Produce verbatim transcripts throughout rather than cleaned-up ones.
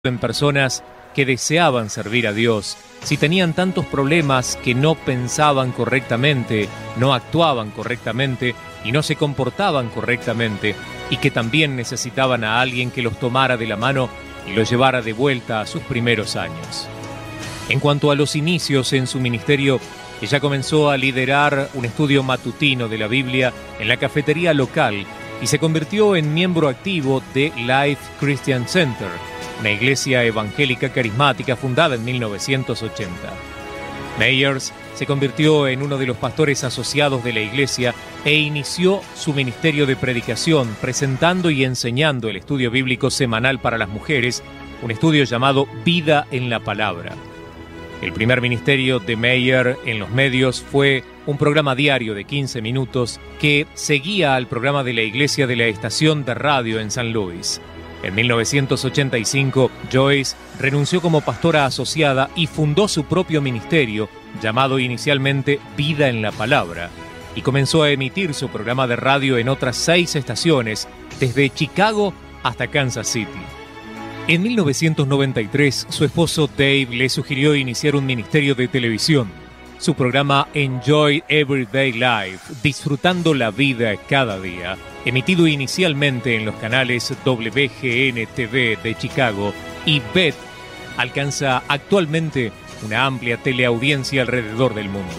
en personas que deseaban servir a Dios, si tenían tantos problemas que no pensaban correctamente, no actuaban correctamente y no se comportaban correctamente, y que también necesitaban a alguien que los tomara de la mano y los llevara de vuelta a sus primeros años. En cuanto a los inicios en su ministerio, ella comenzó a liderar un estudio matutino de la Biblia en la cafetería local y se convirtió en miembro activo de Life Christian Center, una iglesia evangélica carismática fundada en mil novecientos ochenta. Meyers se convirtió en uno de los pastores asociados de la iglesia e inició su ministerio de predicación, presentando y enseñando el estudio bíblico semanal para las mujeres, un estudio llamado Vida en la Palabra. El primer ministerio de Meyer en los medios fue un programa diario de quince minutos que seguía al programa de la iglesia de la estación de radio en San Luis. En mil novecientos ochenta y cinco, Joyce renunció como pastora asociada y fundó su propio ministerio, llamado inicialmente Vida en la Palabra, y comenzó a emitir su programa de radio en otras seis estaciones, desde Chicago hasta Kansas City. En mil novecientos noventa y tres, su esposo Dave le sugirió iniciar un ministerio de televisión. Su programa Enjoy Everyday Life, Disfrutando la Vida Cada Día, emitido inicialmente en los canales W G N T V de Chicago y B E T, alcanza actualmente una amplia teleaudiencia alrededor del mundo.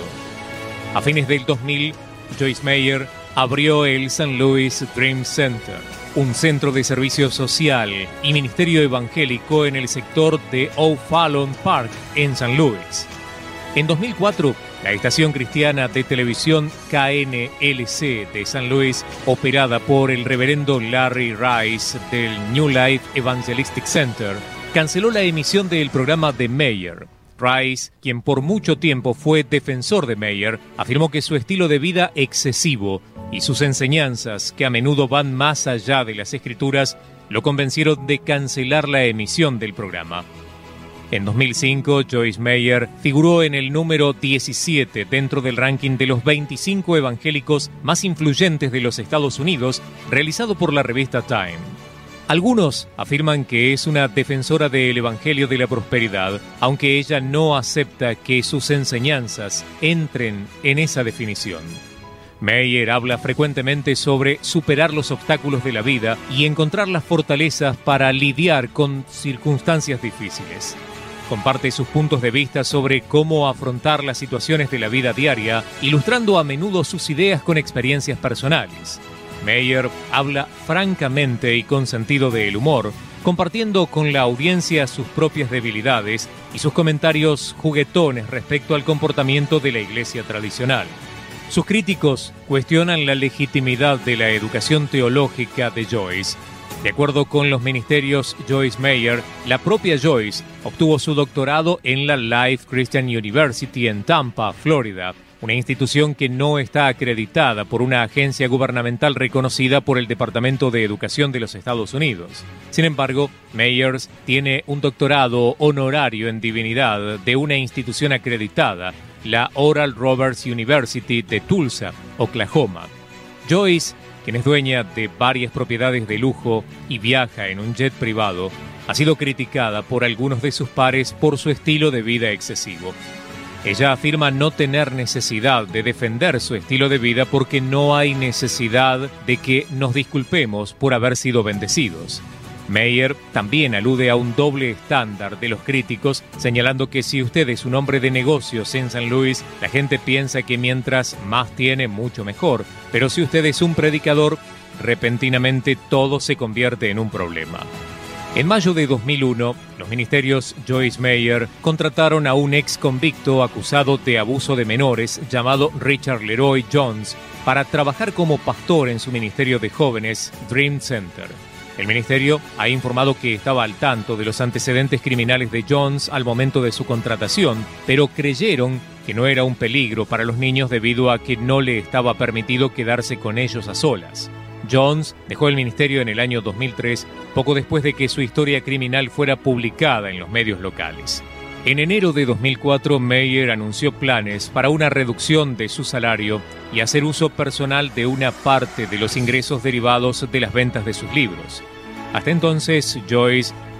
A fines del dos mil, Joyce Meyer abrió el Saint Louis Dream Center, un centro de servicio social y ministerio evangélico en el sector de O'Fallon Park en San Luis. En dos mil cuatro, la estación cristiana de televisión K N L C de San Luis, operada por el reverendo Larry Rice del New Life Evangelistic Center, canceló la emisión del programa de Meyer. Rice, quien por mucho tiempo fue defensor de Meyer, afirmó que su estilo de vida excesivo y sus enseñanzas, que a menudo van más allá de las escrituras, lo convencieron de cancelar la emisión del programa. En dos mil cinco, Joyce Meyer figuró en el número diecisiete dentro del ranking de los veinticinco evangélicos más influyentes de los Estados Unidos, realizado por la revista Time. Algunos afirman que es una defensora del Evangelio de la Prosperidad, aunque ella no acepta que sus enseñanzas entren en esa definición. Meyer habla frecuentemente sobre superar los obstáculos de la vida y encontrar las fortalezas para lidiar con circunstancias difíciles. Comparte sus puntos de vista sobre cómo afrontar las situaciones de la vida diaria, ilustrando a menudo sus ideas con experiencias personales. Meyer habla francamente y con sentido del humor, compartiendo con la audiencia sus propias debilidades y sus comentarios juguetones respecto al comportamiento de la iglesia tradicional. Sus críticos cuestionan la legitimidad de la educación teológica de Joyce. De acuerdo con los ministerios Joyce Meyer, la propia Joyce obtuvo su doctorado en la Life Christian University en Tampa, Florida, una institución que no está acreditada por una agencia gubernamental reconocida por el Departamento de Educación de los Estados Unidos. Sin embargo, Meyers tiene un doctorado honorario en divinidad de una institución acreditada, la Oral Roberts University de Tulsa, Oklahoma. Joyce, quien es dueña de varias propiedades de lujo y viaja en un jet privado, ha sido criticada por algunos de sus pares por su estilo de vida excesivo. Ella afirma no tener necesidad de defender su estilo de vida porque no hay necesidad de que nos disculpemos por haber sido bendecidos. Meyer también alude a un doble estándar de los críticos, señalando que si usted es un hombre de negocios en San Luis, la gente piensa que mientras más tiene, mucho mejor. Pero si usted es un predicador, repentinamente todo se convierte en un problema. En mayo de dos mil uno, los ministerios Joyce Meyer contrataron a un ex convicto acusado de abuso de menores llamado Richard Leroy Jones para trabajar como pastor en su ministerio de jóvenes Dream Center. El ministerio ha informado que estaba al tanto de los antecedentes criminales de Jones al momento de su contratación, pero creyeron que no era un peligro para los niños debido a que no le estaba permitido quedarse con ellos a solas. Jones dejó el ministerio en el año dos mil tres, poco después de que su historia criminal fuera publicada en los medios locales. En enero de dos mil cuatro, Meyer anunció planes para una reducción de su salario y hacer uso personal de una parte de los ingresos derivados de las ventas de sus libros. Hasta entonces, Joyce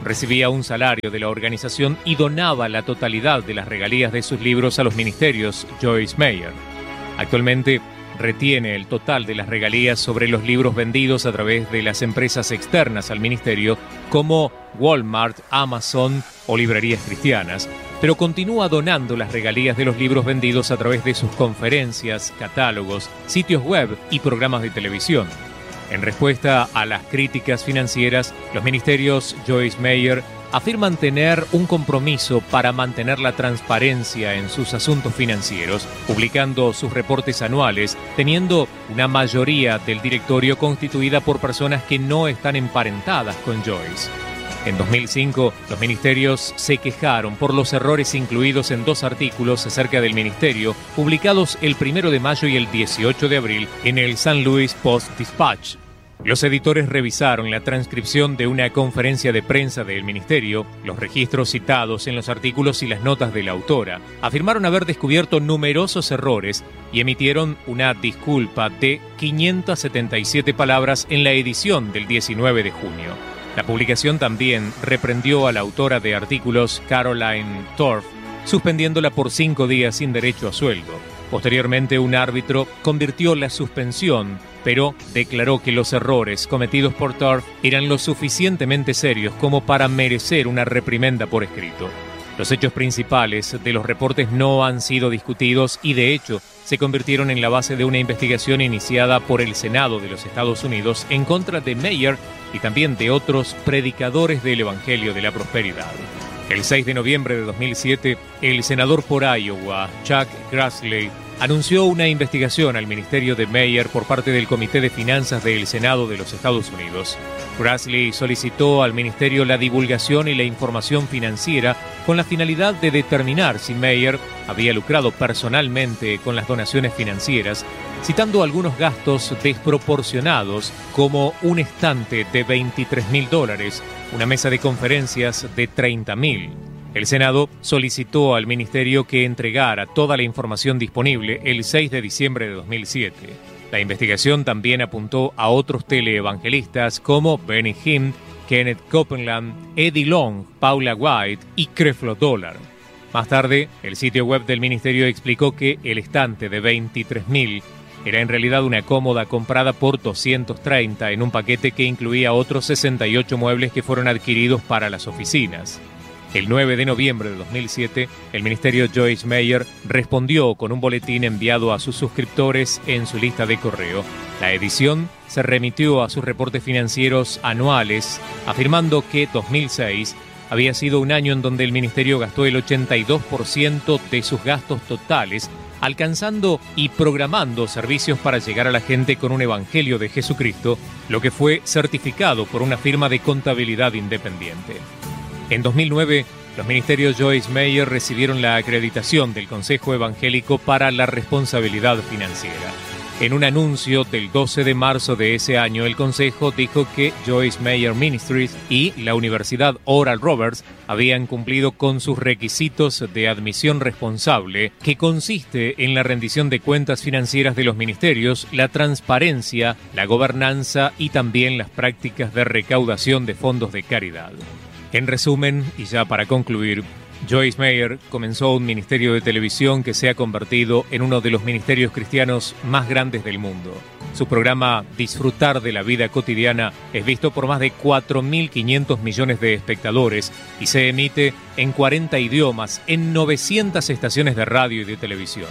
recibía un salario de la organización y donaba la totalidad de las regalías de sus libros a los ministerios Joyce Meyer. Actualmente retiene el total de las regalías sobre los libros vendidos a través de las empresas externas al ministerio como Walmart, Amazon o librerías cristianas, pero continúa donando las regalías de los libros vendidos a través de sus conferencias, catálogos, sitios web y programas de televisión. En respuesta a las críticas financieras, los ministerios Joyce Meyer afirman tener un compromiso para mantener la transparencia en sus asuntos financieros, publicando sus reportes anuales, teniendo una mayoría del directorio constituida por personas que no están emparentadas con Joyce. En dos mil cinco, los ministerios se quejaron por los errores incluidos en dos artículos acerca del ministerio, publicados el primero de mayo y el dieciocho de abril en el Saint Louis Post-Dispatch. Los editores revisaron la transcripción de una conferencia de prensa del ministerio, los registros citados en los artículos y las notas de la autora. Afirmaron haber descubierto numerosos errores y emitieron una disculpa de quinientas setenta y siete palabras en la edición del diecinueve de junio. La publicación también reprendió a la autora de artículos, Caroline Torf, suspendiéndola por cinco días sin derecho a sueldo. Posteriormente, un árbitro convirtió la suspensión, pero declaró que los errores cometidos por Torf eran lo suficientemente serios como para merecer una reprimenda por escrito. Los hechos principales de los reportes no han sido discutidos y, de hecho, se convirtieron en la base de una investigación iniciada por el Senado de los Estados Unidos en contra de Meyer y también de otros predicadores del Evangelio de la Prosperidad. El seis de noviembre de dos mil siete, el senador por Iowa, Chuck Grassley, anunció una investigación al ministerio de Meyer por parte del Comité de Finanzas del Senado de los Estados Unidos. Grassley solicitó al ministerio la divulgación y la información financiera con la finalidad de determinar si Meyer había lucrado personalmente con las donaciones financieras, citando algunos gastos desproporcionados como un estante de veintitrés mil dólares, una mesa de conferencias de treinta mil. El Senado solicitó al ministerio que entregara toda la información disponible el seis de diciembre de dos mil siete. La investigación también apuntó a otros teleevangelistas como Benny Hinn, Kenneth Copeland, Eddie Long, Paula White y Creflo Dollar. Más tarde, el sitio web del ministerio explicó que el estante de veintitrés mil era en realidad una cómoda comprada por doscientos treinta en un paquete que incluía otros sesenta y ocho muebles que fueron adquiridos para las oficinas. El nueve de noviembre de dos mil siete, el ministerio Joyce Meyer respondió con un boletín enviado a sus suscriptores en su lista de correo. La edición se remitió a sus reportes financieros anuales, afirmando que dos mil seis había sido un año en donde el ministerio gastó el ochenta y dos por ciento de sus gastos totales, alcanzando y programando servicios para llegar a la gente con un evangelio de Jesucristo, lo que fue certificado por una firma de contabilidad independiente. En dos mil nueve, los ministerios Joyce Meyer recibieron la acreditación del Consejo Evangélico para la Responsabilidad Financiera. En un anuncio del doce de marzo de ese año, el Consejo dijo que Joyce Meyer Ministries y la Universidad Oral Roberts habían cumplido con sus requisitos de admisión responsable, que consiste en la rendición de cuentas financieras de los ministerios, la transparencia, la gobernanza y también las prácticas de recaudación de fondos de caridad. En resumen, y ya para concluir, Joyce Meyer comenzó un ministerio de televisión que se ha convertido en uno de los ministerios cristianos más grandes del mundo. Su programa Disfrutar de la Vida Cotidiana es visto por más de cuatro mil quinientos millones de espectadores y se emite en cuarenta idiomas en novecientas estaciones de radio y de televisión.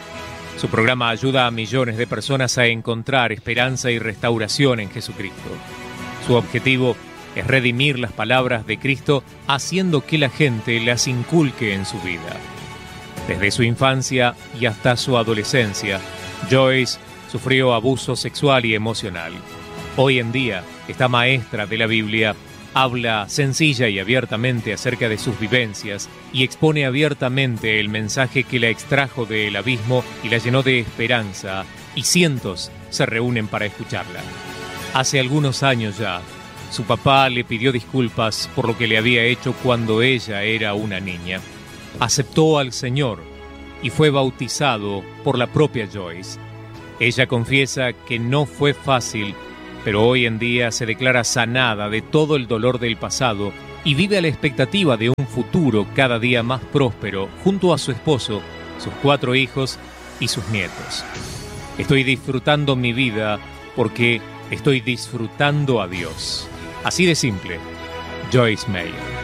Su programa ayuda a millones de personas a encontrar esperanza y restauración en Jesucristo. Su objetivo es redimir las palabras de Cristo haciendo que la gente las inculque en su vida. Desde su infancia y hasta su adolescencia, Joyce sufrió abuso sexual y emocional. Hoy en día, esta maestra de la Biblia habla sencilla y abiertamente acerca de sus vivencias y expone abiertamente el mensaje que la extrajo del abismo y la llenó de esperanza, y cientos se reúnen para escucharla. Hace algunos años ya, su papá le pidió disculpas por lo que le había hecho cuando ella era una niña. Aceptó al Señor y fue bautizado por la propia Joyce. Ella confiesa que no fue fácil, pero hoy en día se declara sanada de todo el dolor del pasado y vive a la expectativa de un futuro cada día más próspero junto a su esposo, sus cuatro hijos y sus nietos. Estoy disfrutando mi vida porque estoy disfrutando a Dios. Así de simple. Joyce Meyer.